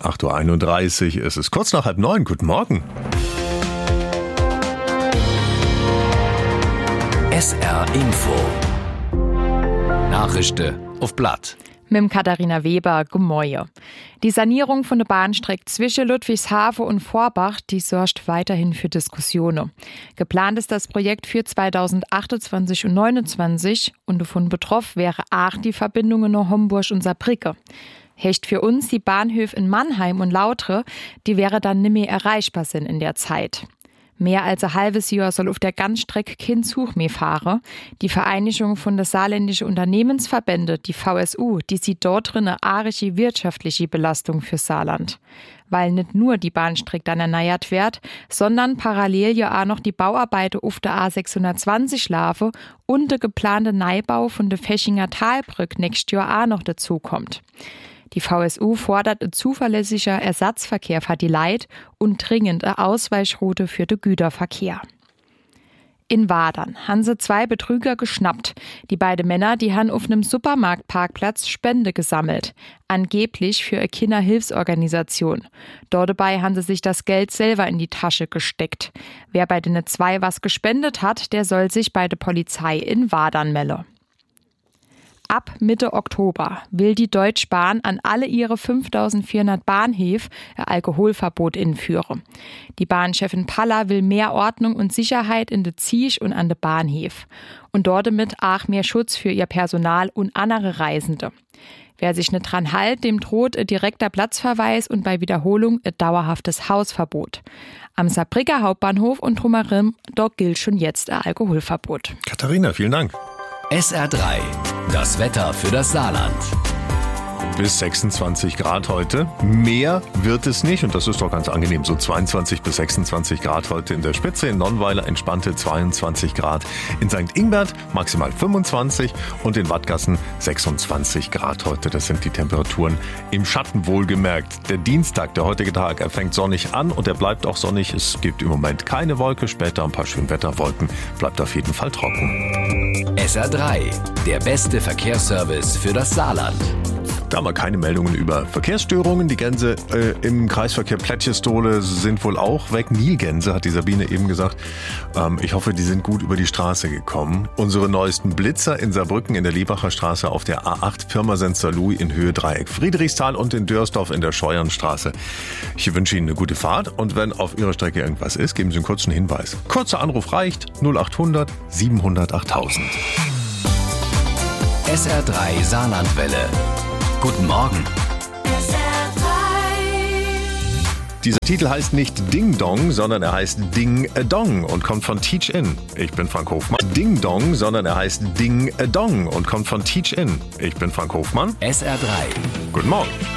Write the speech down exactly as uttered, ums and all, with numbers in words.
acht Uhr einunddreißig, es ist kurz nach halb neun. Guten Morgen. S R Info. Nachrichten auf Blatt. Mit Katharina Weber, guten Morgen. Die Sanierung von der Bahnstrecke zwischen Ludwigshafen und Vorbach, die sorgt weiterhin für Diskussionen. Geplant ist das Projekt für zweitausendachtundzwanzig und neunundzwanzig und davon betroffen wäre auch die Verbindungen nach Homburg und Saarbrücken. Hecht für uns die Bahnhöfe in Mannheim und Lautre, die wäre dann nicht mehr erreichbar sind in der Zeit. Mehr als ein halbes Jahr soll auf der Ganzstrecke kein Zug mehr fahren. Die Vereinigung von der saarländischen Unternehmensverbände, die V S U, die sieht dort drin eine arge wirtschaftliche Belastung für Saarland. Weil nicht nur die Bahnstrecke dann erneuert wird, sondern parallel ja auch noch die Bauarbeiten auf der A sechshundertzwanzig laufen und der geplante Neubau von der Feschinger Talbrücke nächstes Jahr auch noch dazu kommt. Die V S U fordert einen zuverlässiger Ersatzverkehr für die Leid und dringend eine Ausweichroute für den Güterverkehr. In Wadern haben sie zwei Betrüger geschnappt. Die beiden Männer, die haben auf einem Supermarktparkplatz Spende gesammelt. Angeblich für eine Kinderhilfsorganisation. Dort dabei haben sie sich das Geld selber in die Tasche gesteckt. Wer bei den zwei was gespendet hat, der soll sich bei der Polizei in Wadern melden. Ab Mitte Oktober will die Deutsche Bahn an alle ihre fünftausendvierhundert Bahnhöfe ein Alkoholverbot einführen. Die Bahnchefin Paller will mehr Ordnung und Sicherheit in der Ziech und an der Bahnhöfe. Und dort damit auch mehr Schutz für ihr Personal und andere Reisende. Wer sich nicht dran hält, dem droht ein direkter Platzverweis und bei Wiederholung ein dauerhaftes Hausverbot. Am Saarbrücker Hauptbahnhof und drumherum, dort gilt schon jetzt ein Alkoholverbot. Katharina, vielen Dank. S R drei. Das Wetter für das Saarland. Bis sechsundzwanzig Grad heute. Mehr wird es nicht und das ist doch ganz angenehm. So zweiundzwanzig bis sechsundzwanzig Grad heute in der Spitze. In Nonnweiler entspannte zweiundzwanzig Grad. In Sankt Ingbert maximal fünfundzwanzig und in Wattgassen sechsundzwanzig Grad heute. Das sind die Temperaturen im Schatten wohlgemerkt. Der Dienstag, der heutige Tag, er fängt sonnig an und er bleibt auch sonnig. Es gibt im Moment keine Wolke, später ein paar Schönwetterwolken. Bleibt auf jeden Fall trocken. S R drei. Der beste Verkehrsservice für das Saarland. Da haben wir keine Meldungen über Verkehrsstörungen. Die Gänse äh, im Kreisverkehr Plättchestole sind wohl auch weg. Nilgänse, hat die Sabine eben gesagt. Ähm, ich hoffe, die sind gut über die Straße gekommen. Unsere neuesten Blitzer in Saarbrücken in der Liebacher Straße auf der A acht Pirmasens Saarlouis in Höhe Dreieck Friedrichsthal und in Dörsdorf in der Scheuernstraße. Ich wünsche Ihnen eine gute Fahrt und wenn auf Ihrer Strecke irgendwas ist, geben Sie einen kurzen Hinweis. Kurzer Anruf reicht null achthundert siebenhundert achttausend. S R drei Saarlandwelle. Guten Morgen. Dieser Titel heißt nicht Ding Dong, sondern er heißt Ding a Dong und kommt von Teach In. Ich bin Frank Hofmann. Ding Dong, sondern er heißt Ding a Dong und kommt von Teach In. Ich bin Frank Hofmann. S R drei. Guten Morgen.